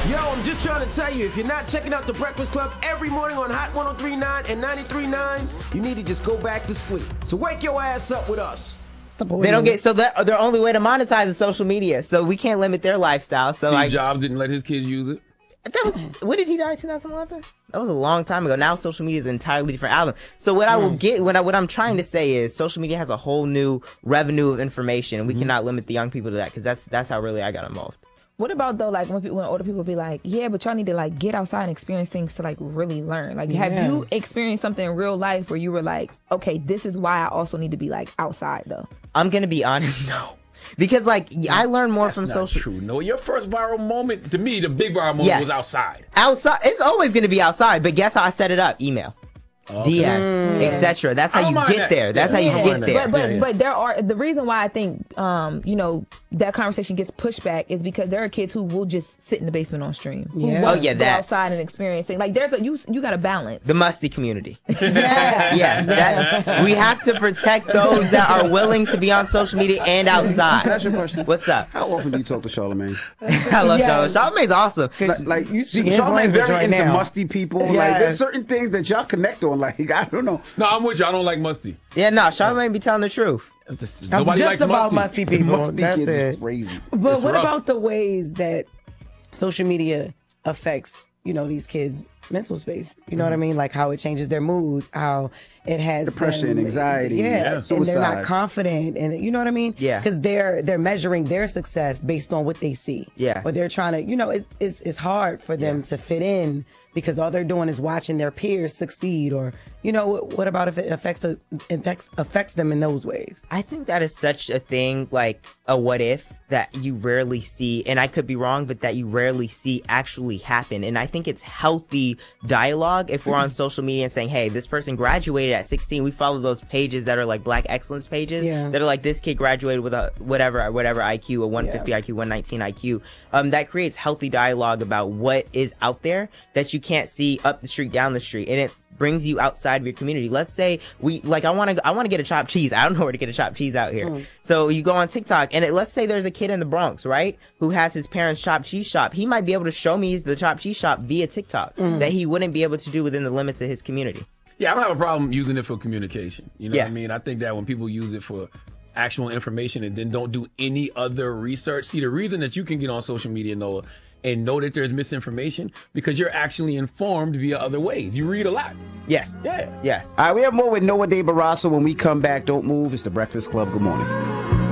Yo, I'm just trying to tell you, if you're not checking out The Breakfast Club every morning on Hot 103.9 and 93.9, you need to just go back to sleep. So wake your ass up with us. They don't get, so that their only way to monetize is social media. So we can't limit their lifestyle. So Steve Jobs didn't let his kids use it. That was, when did he die? 2011? That was a long time ago. Now social media is an entirely different album. So what I will get, what I'm trying to say is social media has a whole new revenue of information, and we cannot limit the young people to that, because that's how really I got involved. What about though, like when older people be like, yeah, but y'all need to like get outside and experience things to like really learn. Like, have you experienced something in real life where you were like, okay, this is why I also need to be like outside though? I'm gonna be honest, no. Because like I learned more from social. True. No, your first viral moment, to me, the big viral moment was outside. Outside, it's always gonna be outside. But guess how I set it up? Email. DM, etc. That's how you get there. That's how you get there. But there are, the reason why I think that conversation gets pushed back is because there are kids who will just sit in the basement on stream. Who won't go outside and experiencing. Like there's you got to balance. The musty community. We have to protect those that are willing to be on social media and outside. That's your question. What's up? How often do you talk to Charlamagne? I love Charlamagne. Charlamagne's awesome. Like you speak, Charlamagne's very into musty people. Like there's certain things that y'all connect on. Like I don't know. No, I'm with you. I don't like musty. Yeah, no, Charlamagne be telling the truth. Nobody likes about musty people. Musty That's kids it. is crazy. But It's what rough. about the ways that social media affects, these kids' mental space? You know what I mean? Like how it changes their moods, how it has Depression, them, anxiety, and they're suicide. not confident, and you know what I mean? Yeah. Because they're measuring their success based on what they see. Yeah. Or they're trying to, it's hard for them to fit in because all they're doing is watching their peers succeed. Or what about if it affects them in those ways? I think that is such a thing, like a what if, that you rarely see, and I could be wrong, but that you rarely see actually happen. And I think it's healthy dialogue if we're on social media and saying, hey, this person graduated at 16. We follow those pages that are like Black excellence pages that are like, this kid graduated with a whatever IQ, a 150 IQ, 119 IQ. That creates healthy dialogue about what is out there that you can't see up the street, down the street, and it brings you outside of your community. Let's say I want to get a chopped cheese. I don't know where to get a chopped cheese out here. So you go on TikTok, and let's say there's a kid in the Bronx, right, who has his parents' chopped cheese shop. He might be able to show me the chopped cheese shop via TikTok that he wouldn't be able to do within the limits of his community. Yeah, I don't have a problem using it for communication. You know what I mean? I think that when people use it for actual information and then don't do any other research, see, the reason that you can get on social media, Noah, and know that there's misinformation, because you're actually informed via other ways. You read a lot. Yes. Yeah. Yes. All right, we have more with Noah De Barrasso when we come back. Don't move. It's The Breakfast Club. Good morning.